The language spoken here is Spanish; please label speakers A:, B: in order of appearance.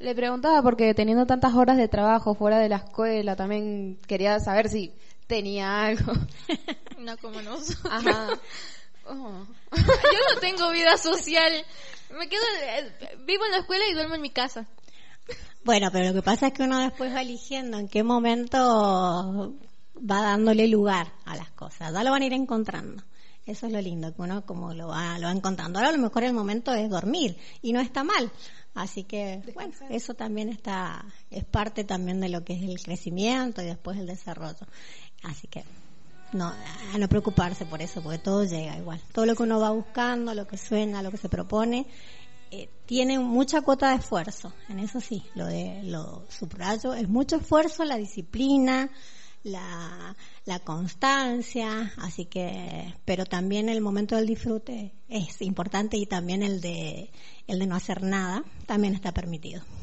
A: Le preguntaba porque teniendo tantas horas de trabajo fuera de la escuela, también quería saber si tenía algo.
B: No como nosotros.
A: Ajá.
B: Oh. Yo no tengo vida social. Me quedo, vivo en la escuela y duermo en mi casa.
C: Bueno, pero lo que pasa es que uno después va eligiendo en qué momento va dándole lugar a las cosas. Ya lo van a ir encontrando. Eso es lo lindo, que uno como lo va encontrando. Ahora a lo mejor el momento es dormir y no está mal. Así que, bueno, eso también es parte también de lo que es el crecimiento y después el desarrollo. Así que no preocuparse por eso, porque todo llega igual. Todo lo que uno va buscando, lo que sueña, lo que se propone, tiene mucha cuota de esfuerzo. En eso sí, lo subrayo, es mucho esfuerzo, la disciplina, la constancia, así que, pero también el momento del disfrute es importante, y también el de no hacer nada también está permitido.